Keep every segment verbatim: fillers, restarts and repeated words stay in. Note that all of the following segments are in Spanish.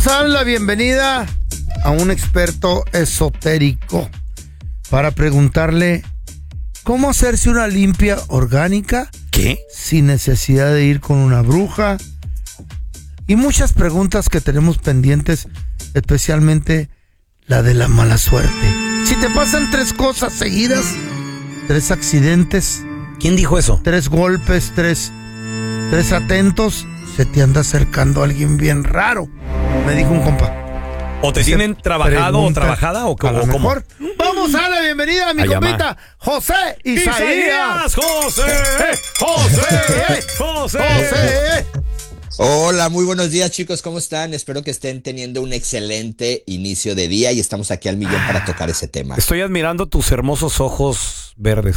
Vamos a darle la bienvenida a un experto esotérico para preguntarle cómo hacerse una limpia orgánica. ¿Qué? Sin necesidad de ir con una bruja. Y muchas preguntas que tenemos pendientes, especialmente la de la mala suerte. Si te pasan tres cosas seguidas, tres accidentes. ¿Quién dijo eso? Tres golpes, tres, tres atentos, se te anda acercando alguien bien raro, me dijo un compa. ¿O te tienen trabajado o trabajada o, a lo o cómo? mejor. Vamos a darle la bienvenida a mi Allá compita, José Isaías. José, José, José, José. Hola, muy buenos días, chicos, ¿cómo están? Espero que estén teniendo un excelente inicio de día y estamos aquí al millón para tocar ese tema. Estoy admirando tus hermosos ojos verdes.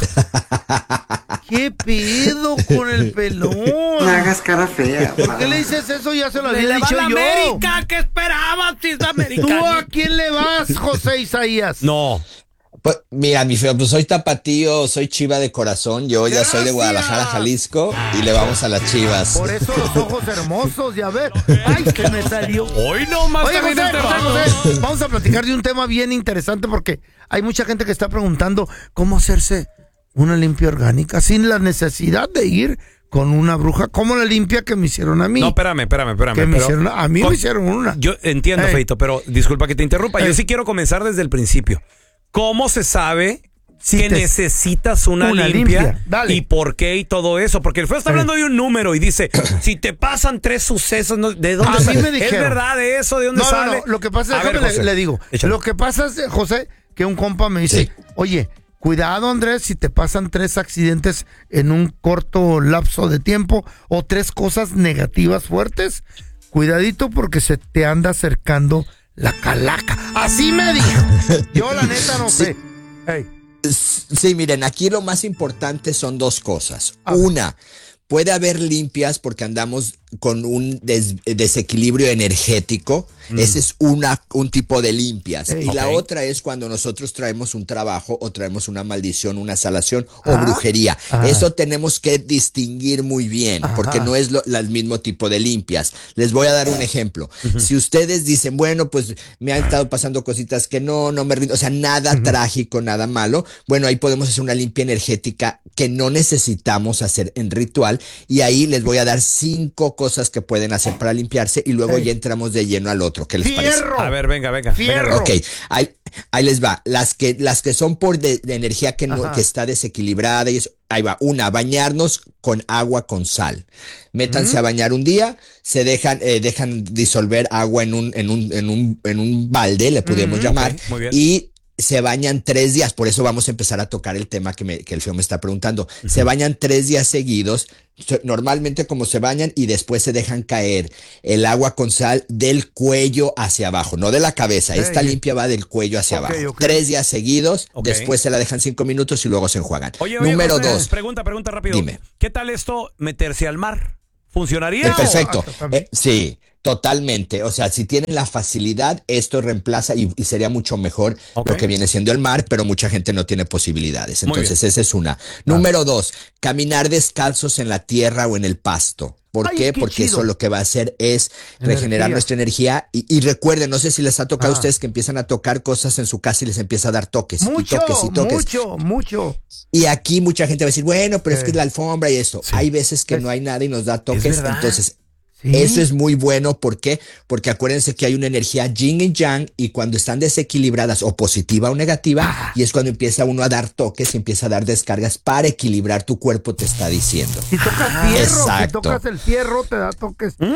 ¿Qué pedo con el pelón? No hagas cara fea. ¿Por qué le dices eso? Ya se lo había Le va dicho la yo. América, ¿qué esperabas si es ¿Tú americano? a quién le vas, José Isaías? No. Pues, mira, mi feo, pues soy tapatío, soy chiva de corazón, yo ya soy de Guadalajara, Jalisco y le vamos a las Chivas. Por eso los ojos hermosos, ya ves. Ay, que me salió. Hoy no más. Oye, José, José, José, vamos a platicar de un tema bien interesante porque hay mucha gente que está preguntando cómo hacerse una limpia orgánica sin la necesidad de ir con una bruja, como la limpia que me hicieron a mí. No, espérame, espérame, espérame. Que me pero, hicieron, a mí con, me hicieron una. Yo entiendo, Ey. Feito, pero disculpa que te interrumpa. Ey. Yo sí quiero comenzar desde el principio. ¿Cómo se sabe Si que te- necesitas una, una limpia, limpia? Dale. y por qué y todo eso? Porque el feo está Ey. hablando de un número y dice, si te pasan tres sucesos, ¿no? ¿de dónde A mí sale? me dijeron. ¿Es verdad de eso? ¿De dónde No, sale? no, no, lo que pasa A es, ver, déjame José, le, le digo, échale. lo que pasa es, José, que un compa me dice, Sí. oye, cuidado, Andrés, si te pasan tres accidentes en un corto lapso de tiempo o tres cosas negativas fuertes, cuidadito porque se te anda acercando la calaca. Así me dijo. Yo la neta no Sí. sé. Ey. Sí, miren, aquí lo más importante son dos cosas. A ver. Una, puede haber limpias porque andamos con un des- desequilibrio energético. Mm. Ese es una, un tipo de limpias. Ey. Y la Ok. otra es cuando nosotros traemos un trabajo o traemos una maldición, una salación o Ah. brujería. Ah. Eso tenemos que distinguir muy bien Ajá. porque no es lo, la- el mismo tipo de limpias. Les voy a dar un ejemplo. Uh-huh. Si ustedes dicen, bueno, pues me han estado pasando cositas que no, no me rindo, o sea, nada uh-huh. trágico, nada malo, bueno, ahí podemos hacer una limpia energética que no necesitamos hacer en ritual y ahí les voy a dar cinco cosas que pueden hacer para limpiarse y luego Ey. ya entramos de lleno al otro. ¿Qué les parece? Fierro. A ver, venga, venga. Fierro. Ok, ahí, ahí les va. Las que, las que son por de, de energía que, no, Ajá. que está desequilibrada y eso. Ahí va. Una, bañarnos con agua con sal. Métanse mm. a bañar un día, se dejan, eh, dejan disolver agua en un, en un, en un, en un balde, le podemos mm, llamar. Okay, muy bien. Y se bañan tres días, por eso vamos a empezar a tocar el tema que, me, que el feo me está preguntando. Uh-huh. Se bañan tres días seguidos, normalmente como se bañan y después se dejan caer el agua con sal del cuello hacia abajo, no de la cabeza. Hey. Esta limpia va del cuello hacia okay, abajo. Okay. Tres días seguidos, okay. Después se la dejan cinco minutos y luego se enjuagan. Oye, oye, Número José, dos. Pregunta, pregunta rápido. Dime. ¿Qué tal esto meterse al mar? ¿Funcionaría? Eh, perfecto. Ah, eh, sí. Totalmente, o sea, si tienen la facilidad, esto reemplaza y, y sería mucho mejor okay. lo que viene siendo el mar, pero mucha gente no tiene posibilidades. Entonces, esa es una. Ah. Número dos, caminar descalzos en la tierra o en el pasto. ¿Por Ay, qué? qué Porque chido. eso lo que va a hacer es energía. regenerar nuestra energía. Y, y recuerden, no sé si les ha tocado ah. a ustedes que empiezan a tocar cosas en su casa y les empieza a dar toques. Mucho, y toques y toques. mucho, mucho. Y aquí mucha gente va a decir, bueno, pero eh. es que es la alfombra y esto. Sí. Hay veces que es, no hay nada y nos da toques. Entonces, ¿sí? Eso es muy bueno. ¿Por qué? Porque acuérdense que hay una energía yin y yang y cuando están desequilibradas o positiva o negativa, ah. y es cuando empieza uno a dar toques y empieza a dar descargas para equilibrar tu cuerpo, te está diciendo. Si tocas ah, fierro, exacto. si tocas el fierro, te da toques. ¿Mm?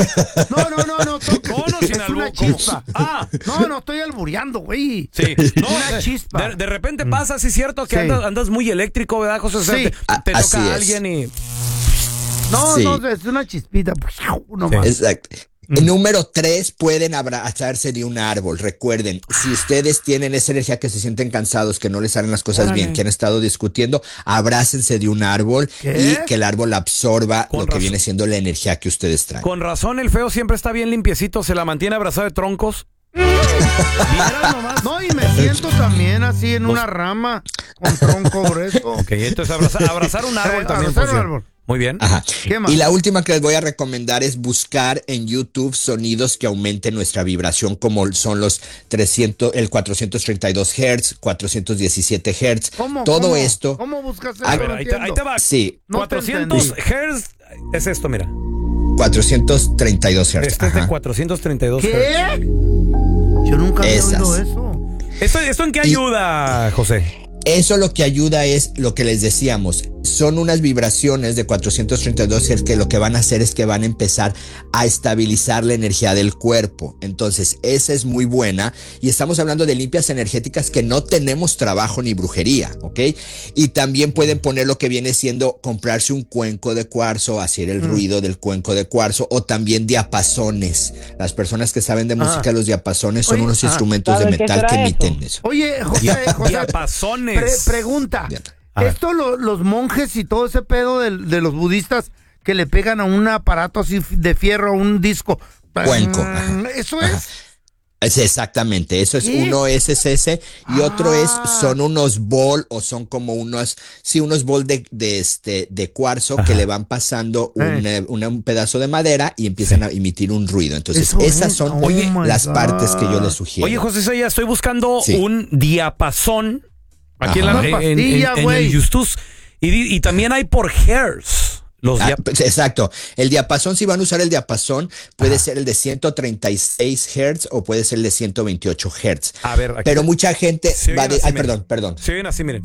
No, no, no, no. To- no, no, sin es una chispa. Ah. No, no, estoy albureando, güey. Sí. No, una chispa. De, de repente pasa, sí es cierto, que sí. andas, andas muy eléctrico, ¿verdad, José? O sea, sí. te, te toca a es. alguien y... No, sí. no, es una chispita. No sí. Exacto. Mm. Número tres, pueden abrazarse de un árbol. Recuerden, si ustedes tienen esa energía que se sienten cansados, que no les salen las cosas Órale. bien, que han estado discutiendo, abrácense de un árbol ¿Qué? y que el árbol absorba Con lo razón. que viene siendo la energía que ustedes traen. Con razón, el feo siempre está bien limpiecito, se la mantiene abrazado de troncos. No, y me siento también así en una rama con tronco grueso. Ok, entonces abrazar, abrazar un árbol también. Abrazar un árbol. Muy bien. Ajá. ¿Qué más? Y la última que les voy a recomendar es buscar en YouTube sonidos que aumenten nuestra vibración, como son los trescientos, el cuatrocientos treinta y dos hertz, cuatrocientos diecisiete hertz. ¿Cómo, Todo cómo? esto. ¿Cómo buscas eso? A A No ver, ahí te, entiendo. ahí te va. Sí, No te cuatrocientos entendí. hertz es esto, mira. cuatrocientos treinta y dos hertz. Este es de Ajá. cuatrocientos treinta y dos hertz. ¿Qué? Yo nunca había Esas. oído eso. ¿Esto, ¿Esto en qué Y- ayuda, José? Eso lo que ayuda es lo que les decíamos, son unas vibraciones de cuatrocientos treinta y dos hertz que lo que van a hacer es que van a empezar a estabilizar la energía del cuerpo. Entonces, esa es muy buena y estamos hablando de limpias energéticas que no tenemos trabajo ni brujería, ¿ok? Y también pueden poner lo que viene siendo comprarse un cuenco de cuarzo, hacer el ruido del cuenco de cuarzo o también diapasones. Las personas que saben de música, los diapasones son Oye, unos ah, instrumentos de ¿sabe qué metal será que eso? emiten eso. Oye, José, Dia- José, diapasones. pre- pregunta. Ya. A ver. Esto lo- los monjes y todo ese pedo de, de los budistas que le pegan a un aparato así de fierro, a un disco. Cuenco, Mm, ajá. Eso Ajá. es. Es exactamente, eso es ¿Qué? uno es ese y otro es Ah. son unos bol o son como unos sí unos bol de, de este de cuarzo que le van pasando un, Eh. eh, una- un pedazo de madera y empiezan a emitir un ruido. Entonces Eso esas es. son Oh my las God. partes que yo les sugiero. Oye, José Saya, estoy buscando Sí. un diapasón aquí en, la, Ajá. en- en- Pastilla, en güey. el Justus. Y, di- y también hay por hertz. Los Ah, dia- pues, exacto. El diapasón, si van a usar el diapasón, puede ser el de ciento treinta y seis hertz o puede ser el de ciento veintiocho hertz. A ver, aquí Pero te- mucha gente se va oyen de, así, ay, miren. perdón, perdón. Se oyen así, miren.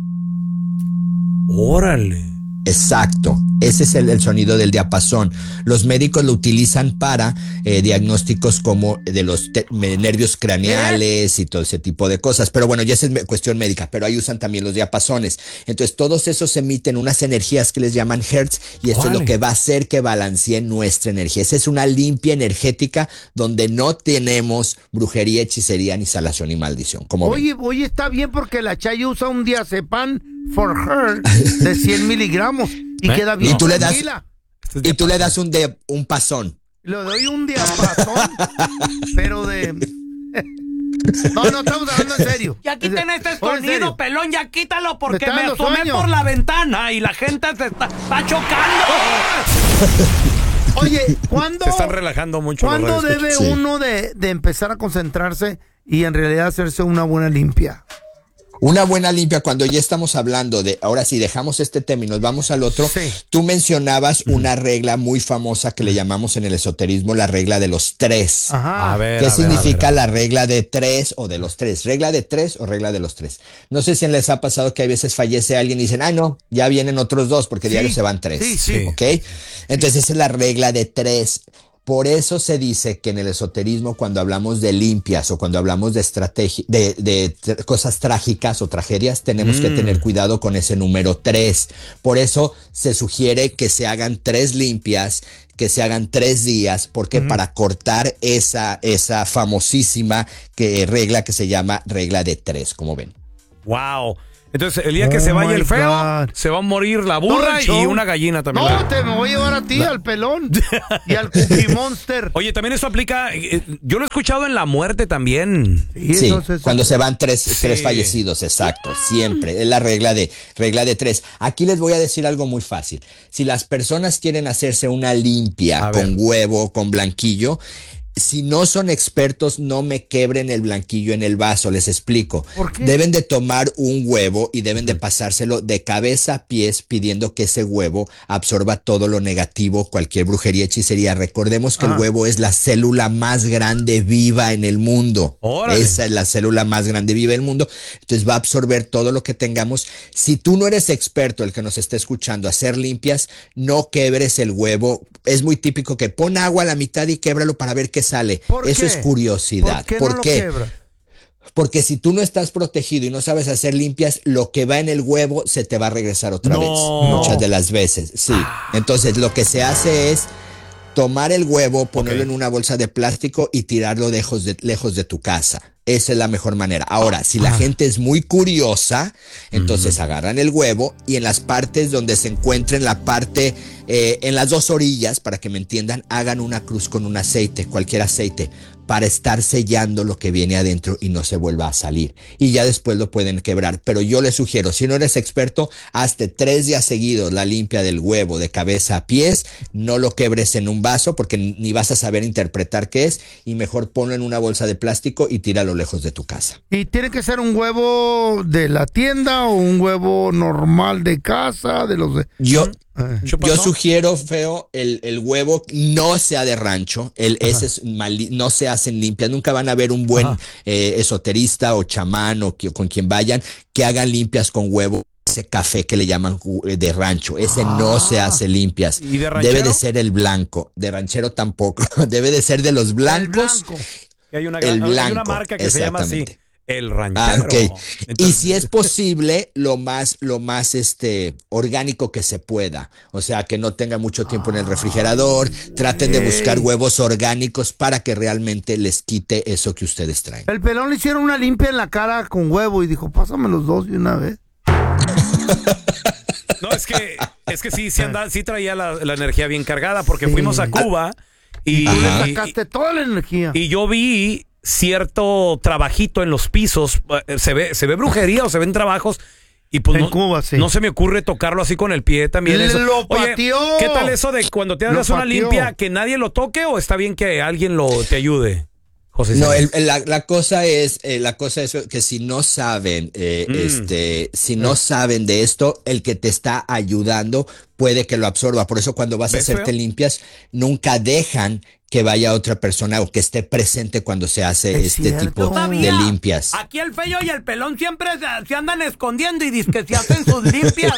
Órale. Exacto, ese es el, el sonido del diapasón. Los médicos lo utilizan para eh, diagnósticos como de los te- me- nervios craneales y todo ese tipo de cosas. Pero bueno, ya esa es me- cuestión médica, pero ahí usan también los diapasones. Entonces todos esos emiten unas energías que les llaman hertz y esto es Órale. lo que va a hacer que balancee nuestra energía. Esa es una limpia energética donde no tenemos brujería, hechicería, ni salación ni maldición. Como ven. Oye, oye, está bien porque la Chayo usa un diazepam for her de cien miligramos y ¿Eh? queda bien Y tú le das- tranquila. Y tú le das un, de, un pasón. Le doy un diapasón, pero de... No, no, estamos hablando en serio. Ya quiten este Oye, en serio. sonido, pelón, ya quítalo porque está me dando asomé sueño. por la ventana y la gente se está, está chocando. Oye, ¿cuándo, Se están relajando mucho. los ¿cuándo radioescuchas. debe Sí. uno de, de empezar a concentrarse y en realidad hacerse una buena limpia? Una buena limpia, cuando ya estamos hablando de, ahora sí, dejamos este tema y nos vamos al otro, Sí. tú mencionabas una regla muy famosa que le llamamos en el esoterismo la regla de los tres. Ajá. A ver. ¿Qué a ver, significa a ver. la regla de tres o de los tres? ¿Regla de tres o regla de los tres? No sé si les ha pasado que a veces fallece alguien y dicen, ay no, ya vienen otros dos porque Sí, diario se van tres. sí, sí. ¿Ok? Entonces esa es la regla de tres. Por eso se dice que en el esoterismo cuando hablamos de limpias o cuando hablamos de estrategia, de, de tr- cosas trágicas o tragedias, tenemos que tener cuidado con ese número tres. Por eso se sugiere que se hagan tres limpias, que se hagan tres días, porque para cortar esa, esa famosísima que, regla que se llama regla de tres, como ven. Wow. Entonces, el día que Oh se vaya my el feo, God. se va a morir la Todo burra el show. y una gallina también. No, te me voy a llevar a ti, al pelón y al Cookie Monster. Oye, también eso aplica. eh, Yo lo he escuchado en la muerte también. Sí, Sí, entonces- cuando se van tres, tres fallecidos, exacto, siempre, es la regla de, regla de tres. Aquí les voy a decir algo muy fácil. Si las personas quieren hacerse una limpia A ver. con huevo, con blanquillo, si no son expertos, no me quebren el blanquillo en el vaso, les explico. ¿Por qué? Deben de tomar un huevo y deben de pasárselo de cabeza a pies pidiendo que ese huevo absorba todo lo negativo, cualquier brujería, hechicería. Recordemos que Ah. el huevo es la célula más grande viva en el mundo. Órale. Esa es la célula más grande viva del mundo. Entonces va a absorber todo lo que tengamos. Si tú no eres experto, el que nos esté escuchando, a hacer limpias, no quebres el huevo. Es muy típico que pon agua a la mitad y québralo para ver qué sale. ¿Por Eso qué? es curiosidad. ¿Por qué no lo qué? quebra? Porque si tú no estás protegido y no sabes hacer limpias, lo que va en el huevo se te va a regresar otra No. vez. Muchas de las veces, sí. Entonces lo que se hace es tomar el huevo, ponerlo Ok. en una bolsa de plástico y tirarlo lejos de, lejos de tu casa. esa es la mejor manera. Ahora, si la gente es muy curiosa, entonces uh-huh. agarran el huevo y en las partes donde se encuentre en la parte, eh, en las dos orillas, para que me entiendan, hagan una cruz con un aceite, cualquier aceite, para estar sellando lo que viene adentro y no se vuelva a salir. Y ya después lo pueden quebrar. Pero yo les sugiero, si no eres experto, hazte tres días seguidos la limpia del huevo de cabeza a pies, no lo quebres en un vaso porque ni vas a saber interpretar qué es, y mejor ponlo en una bolsa de plástico y tíralo lejos de tu casa. ¿Y tiene que ser un huevo de la tienda o un huevo normal de casa, de los de... Yo... Yo sugiero, Feo, el, el huevo no sea de rancho, el, ese es mal, no se hacen limpias, nunca van a ver un buen eh, esoterista o chamán o que, con quien vayan que hagan limpias con huevo, ese café que le llaman de rancho, ese ah. no se hace limpias. ¿Y de ranchero? Debe de ser el blanco, de ranchero tampoco, debe de ser de los blancos. El blanco. Hay una, el blanco, hay una marca que se llama así. El ranchero. Ah, okay. Entonces, y si es posible, lo más, lo más este, orgánico que se pueda. O sea, que no tenga mucho tiempo en el refrigerador. Traten de buscar huevos orgánicos para que realmente les quite eso que ustedes traen. El pelón le hicieron una limpia en la cara con huevo y dijo, pásame los dos de una vez. No, es que, es que sí, sí, anda, sí traía la, la energía bien cargada porque sí. fuimos a Cuba y... Tú le sacaste toda la energía. Y yo vi... cierto trabajito en los pisos, se ve se ve brujería o se ven trabajos y pues en no, Cuba, sí. no se me ocurre tocarlo así con el pie también. Eso. Lo pateó. Oye, ¿qué tal eso de cuando te hagas una limpia que nadie lo toque o está bien que alguien lo te ayude? José, no, el, el, la, la cosa es, eh, la cosa es que si no saben, eh, mm. este, si no saben de esto, el que te está ayudando puede que lo absorba. Por eso cuando vas a hacerte feo? limpias, nunca dejan que vaya otra persona o que esté presente cuando se hace es este cierto. tipo Todavía, de limpias. Aquí el Feo y el Pelón siempre se, se andan escondiendo y dicen que se hacen sus limpias.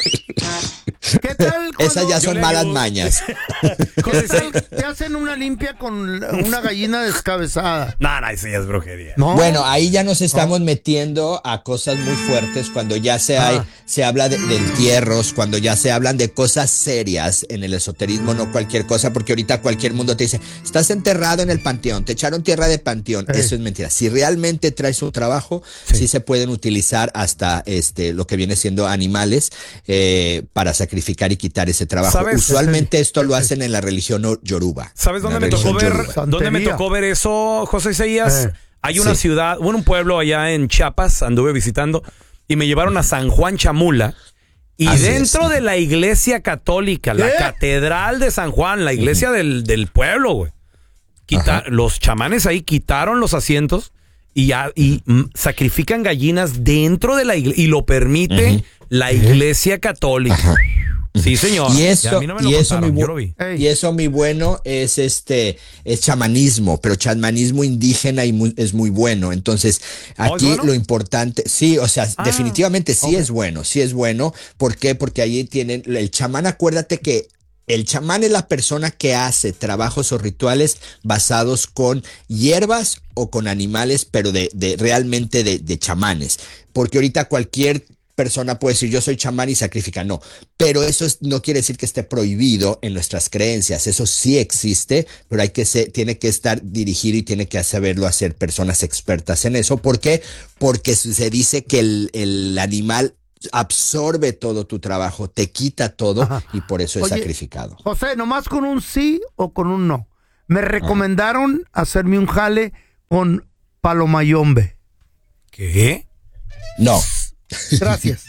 ¿Qué tal? Esas ya son malas ayudo. mañas. ¿Qué tal? Te hacen una limpia con una gallina descabezada. No, no, eso ya es brujería. ¿No? Bueno, ahí ya nos estamos oh. metiendo a cosas muy fuertes cuando ya se, hay, ah. se habla de, de entierros, cuando ya se hablan de cosas serias en el esoterismo, no cualquier cosa, porque ahorita cualquier mundo te dice, estás enterrado en el panteón, te echaron tierra de panteón. Hey. Eso es mentira. Si realmente traes un trabajo, sí, sí se pueden utilizar hasta este lo que viene siendo animales eh, para sacrificar y quitar ese trabajo. ¿Sabes? Usualmente esto lo hacen en la religión yoruba. ¿Sabes dónde me tocó ver? ¿Dónde me tocó ver eso, José Isaías? Eh. Hay una sí. ciudad, bueno, un pueblo allá en Chiapas, anduve visitando y me llevaron a San Juan Chamula. Y Así dentro es. de la iglesia católica, ¿Qué? la catedral de San Juan, la iglesia uh-huh. del, del pueblo, güey. Quita, los chamanes ahí quitaron los asientos y, ya, y mm, sacrifican gallinas dentro de la iglesia y lo permite uh-huh. la iglesia católica. Uh-huh. Sí, señor. Y eso, y, no y, eso mi bu- y eso, mi bueno, es este es chamanismo, pero chamanismo indígena y muy, es muy bueno. Entonces, aquí ¿Oh, bueno? lo importante, sí, o sea, ah, definitivamente sí okay. es bueno, sí es bueno. ¿Por qué? Porque ahí tienen el chamán, acuérdate que el chamán es la persona que hace trabajos o rituales basados con hierbas o con animales, pero de, de realmente de, de chamanes. Porque ahorita cualquier persona puede decir yo soy chamán y sacrifica, no, pero eso es, no quiere decir que esté prohibido en nuestras creencias, eso sí existe, pero hay que ser, tiene que estar dirigido y tiene que saberlo hacer personas expertas en eso. ¿Por qué? Porque se dice que el, el animal absorbe todo tu trabajo, te quita todo Ajá. y por eso es Oye, sacrificado. José, nomás con un sí o con un no. Me recomendaron Ajá. hacerme un jale con palomayombe. ¿Qué? No. Gracias.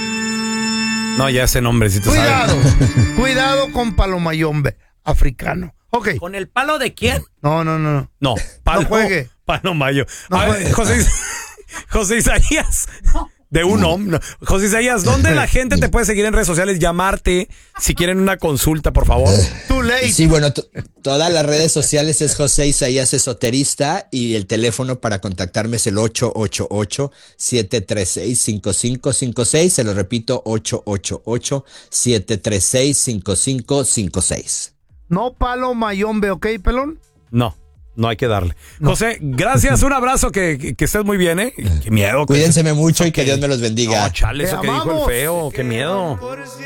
No, ya ese nombrecito. Cuidado, cuidado con palomayombe africano. Ok. ¿Con el palo de quién? No, no, no. No, palo, no juegue. Palomayo. No A ver, José, José Isaías. De un hombre. José Isaías, ¿dónde la gente te puede seguir en redes sociales? Llamarte si quieren una consulta, por favor. Too late. Sí, bueno, t- todas las redes sociales es José Isaías Esoterista y el teléfono para contactarme es el ocho ocho ocho, siete tres seis, cinco cinco cinco seis. Se lo repito, ocho ocho ocho, siete tres seis, cinco cinco cinco seis. No palo mayombe, ¿ok, pelón? No. No hay que darle. No. José, gracias, un abrazo, que, que, que estés muy bien, ¿eh? Qué miedo. Cuídenseme mucho y que Dios me los bendiga. No, chale, eso que dijo el Feo, qué miedo.